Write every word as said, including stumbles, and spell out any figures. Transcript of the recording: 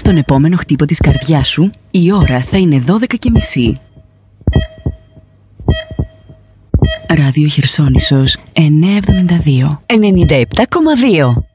τον επόμενο χτύπο της καρδιάς σου, η ώρα θα είναι δώδεκα και μισή. Ράδιο Χερσόνησος εννιακόσια εβδομήντα δύο ενενήντα επτά κόμμα δύο.